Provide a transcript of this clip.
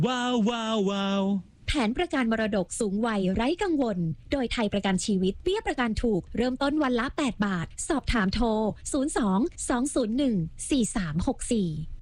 ว้าวว้าวว้าวแผนประกันมรดกสูงวัยไร้กังวลโดยไทยประกันชีวิตเบี้ยประกันถูกเริ่มต้นวันละ8 บาทสอบถามโทร02 201 4364